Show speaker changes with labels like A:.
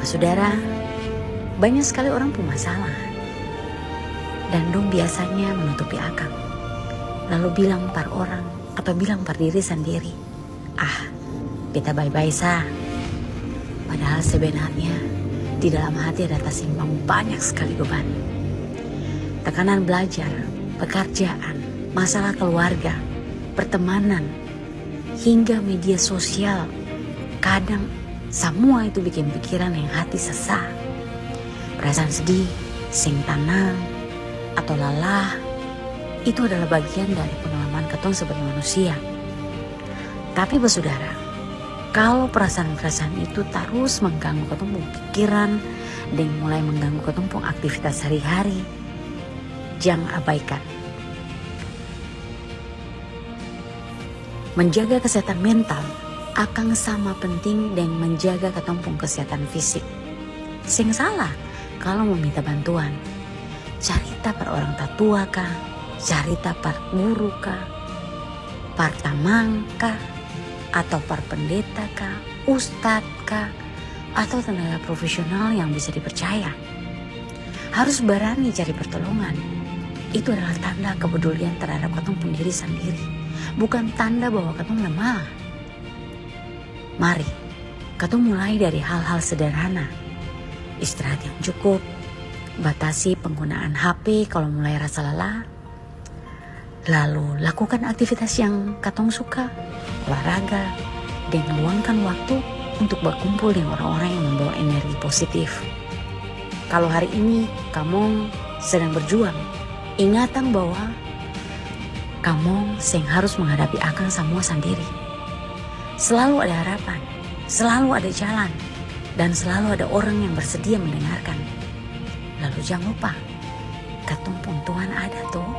A: Saudara, banyak sekali orang punya masalah. Dan dong biasanya menutupi akang. Lalu bilang par orang atau bilang par diri sendiri, beta bye-bye sah. Padahal sebenarnya di dalam hati ada tersimpan banyak sekali beban. Tekanan belajar, pekerjaan, masalah keluarga, pertemanan, hingga media sosial. Kadang semua itu bikin pikiran yang hati sesak. Perasaan sedih, sing tenang, atau lelah, itu adalah bagian dari pengalaman ketong sebagai manusia. Tapi saudara, kalau perasaan-perasaan itu terus mengganggu ketong pikiran dan mulai mengganggu ketong aktivitas sehari-hari, jangan abaikan. Menjaga kesehatan mental akan sama penting dengan menjaga ketong kesehatan fisik. Sing salah kalau meminta bantuan. Carita per orang tatua kah, carita per guru kah, par tamang kah, atau par pendeta kah, ustadz kah, atau tenaga profesional yang bisa dipercaya. Harus berani cari pertolongan. Itu adalah tanda kepedulian terhadap ketong diri sendiri, bukan tanda bahwa ketong lemah. Mari, ketong mulai dari hal-hal sederhana. Istirahat yang cukup, batasi penggunaan HP kalau mulai rasa lelah. Lalu lakukan aktivitas yang ketong suka, olahraga, dan luangkan waktu untuk berkumpul dengan orang-orang yang membawa energi positif. Kalau hari ini kamu sedang berjuang, ingatan bahwa kamu harus menghadapi akan semua sendiri. Selalu ada harapan, selalu ada jalan, dan selalu ada orang yang bersedia mendengarkan. Lalu jangan lupa, ketong pun Tuhan ada tuh.